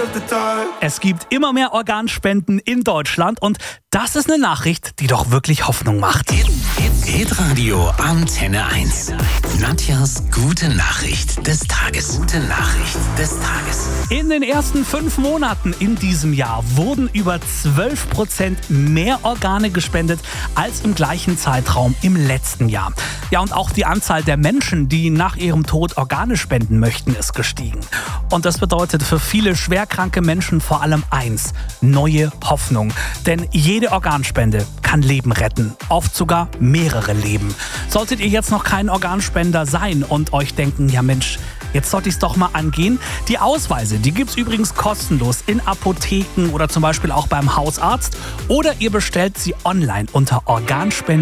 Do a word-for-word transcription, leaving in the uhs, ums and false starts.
Es gibt immer mehr Organspenden in Deutschland und das ist eine Nachricht, die doch wirklich Hoffnung macht. Hitradio Antenne eins. Nadjas gute Nachricht des Tages. Gute Nachricht des Tages. In den ersten fünf Monaten in diesem Jahr wurden über zwölf Prozent mehr Organe gespendet als im gleichen Zeitraum im letzten Jahr. Ja, und auch die Anzahl der Menschen, die nach ihrem Tod Organe spenden möchten, ist gestiegen. Und das bedeutet für viele schwerkranke Menschen vor allem eins: neue Hoffnung. Denn jede Organspende kann Leben retten, oft sogar mehrere Leben. Solltet ihr jetzt noch kein Organspender sein und euch denken, ja Mensch, jetzt sollte ich es doch mal angehen. Die Ausweise, die gibt es übrigens kostenlos in Apotheken oder zum Beispiel auch beim Hausarzt. Oder ihr bestellt sie online unter organspende